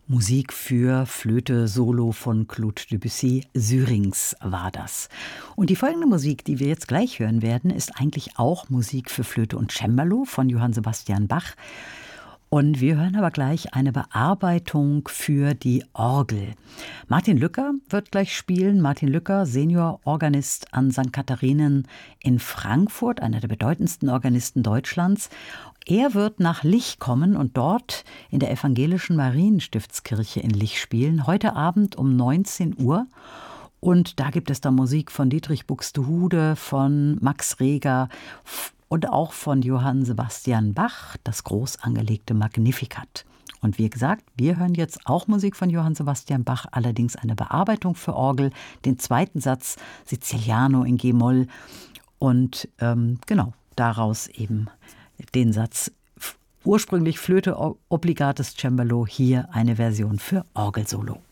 Musik für Flöte Solo von Claude Debussy, Syrinx war das. Und die folgende Musik, die wir jetzt gleich hören werden, ist eigentlich auch Musik für Flöte und Cembalo von Johann Sebastian Bach. Und wir hören aber gleich eine Bearbeitung für die Orgel. Martin Lücker wird gleich spielen. Martin Lücker, Seniororganist an St. Katharinen in Frankfurt, einer der bedeutendsten Organisten Deutschlands. Er wird nach Lich kommen und dort in der evangelischen Marienstiftskirche in Lich spielen, heute Abend um 19 Uhr. Und da gibt es dann Musik von Dietrich Buxtehude, von Max Reger und auch von Johann Sebastian Bach, das groß angelegte Magnificat. Und wie gesagt, wir hören jetzt auch Musik von Johann Sebastian Bach, allerdings eine Bearbeitung für Orgel, den zweiten Satz Siciliano in G-Moll und daraus eben den Satz ursprünglich Flöte obligates Cembalo, hier eine Version für Orgelsolo.